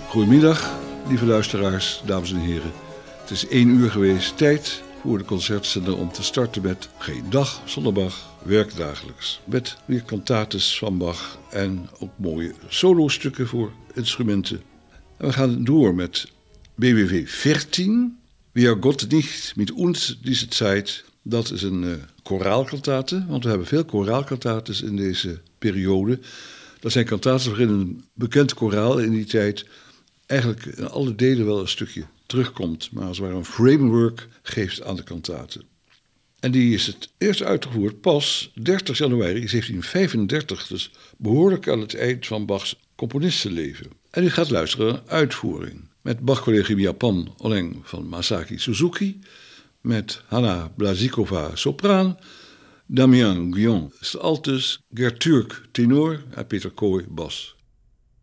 Goedemiddag, lieve luisteraars, dames en heren. Het is 1 uur geweest, tijd voor de concertzender om te starten met Geen dag zonder Bach, werk dagelijks. Met weer cantates van Bach en ook mooie solostukken voor instrumenten. En we gaan door met BWV 14, Wer Gott nicht mit uns diese Zeit. Dat is een koraalkantate, want we hebben veel koraalkantates in deze periode. Dat zijn kantates waarin een bekend koraal in die tijd eigenlijk in alle delen wel een stukje terugkomt, maar als het ware een framework geeft aan de kantate. En die is het eerst uitgevoerd pas 30 januari 1735, dus behoorlijk aan het eind van Bachs componistenleven. En u gaat luisteren naar een uitvoering met Bach-collegium Japan Oleng van Masaki Suzuki, met Hanna Blazikova sopraan, Damien Guillon altus, Gert Turk tenor en Peter Kooi bas.